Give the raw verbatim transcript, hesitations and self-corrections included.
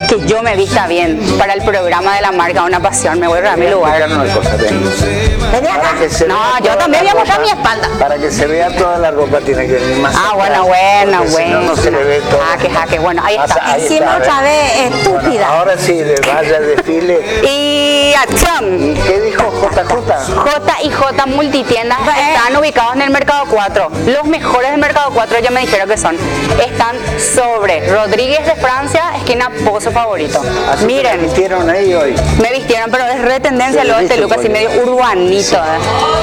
que yo me vista bien para el programa de la marca Una Pasión. Me voy a mi lugar. Una cosa, ven. Vení acá. No, yo también voy a mostrar mi espalda. Para que se vea toda la ropa tiene que venir más Ah, atrás, bueno, bueno, porque si bueno. no, no se le ve todo. Jaque, jaque. Bueno, ahí O sea, está. ahí Encima está, otra ¿ves? vez, estúpida. Bueno, ahora sí, le vaya al desfile. Y acción. ¿Qué dijo J J? J y J Multitiendas están ubicados en el Mercado cuatro. Los mejores del Mercado cuatro ya me dijeron que son. Están sobre Rodríguez de Francia, esquina Pozo Favorito. Así que Miren, me vistieron ahí hoy. me vistieron, pero es re tendencia Sí, lo de este listo, look así pues. medio urbanito. ¿eh?